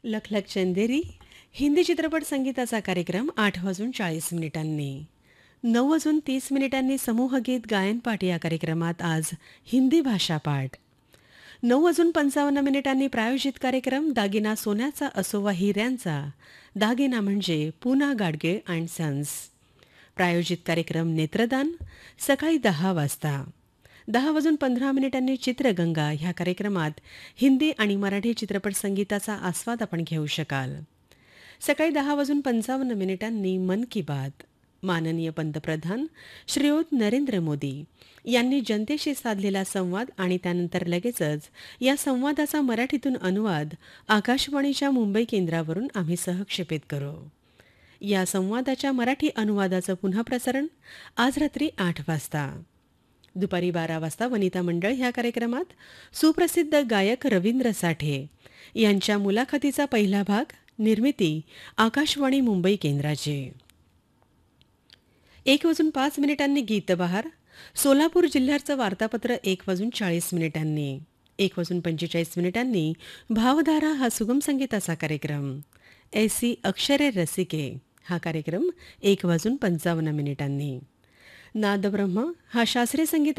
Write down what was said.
लख लख चंदेरी हिंदी चित्रपट संगीताचा कार्यक्रम 8:40 9:30 समूहगीत गायनपाठ या कार्यक्रमात आज हिंदी भाषा पाठ 9:55 प्रायोजित कार्यक्रम दागिना सोन्याचा असो वा हिऱ्यांचा दागिना म्हणजे पूना गाडगीळ अँड सन्स प्रायोजित कार्यक्रम नेत्रदान सकाळी 10 वाजता 10:15 चित्रगंगा ह्या कार्यक्रमात हिंदी आणि मराठी चित्रपट संगीताचा आस्वाद आपण घेऊ शकाल सकाळी 10:55 मन की बात माननीय पंतप्रधान श्रीयुत नरेंद्र मोदी यांनी जनतेशी साधलेला संवाद आणि त्यानंतर लगेचच या संवादाचा मराठीतून अनुवाद आकाशवाणीच्या मुंबई केंद्रावरून आम्ही सहक्षेपित करू या संवादाच्या मराठी अनुवादाचं पुन्हा प्रसारण आज रात्री 8 वाजता दुपारी 12 वाजता वनिता मंडळ ह्या कार्यक्रमात सुप्रसिद्ध गायक रवींद्र साठे यांच्या मुलाखतीचा पहिला भाग निर्मिती आकाशवाणी मुंबई केंद्राची 1:05 गीतबहार सोलापूर जिल्ह्याचं वार्तापत्र 1:40 1:45 भावधारा हा सुगम संगीताचा कार्यक्रम ऐसी अक्षरे रसिके हा कार्यक्रम 1:55 नादब्रह्म हा शास्त्रीय संगीत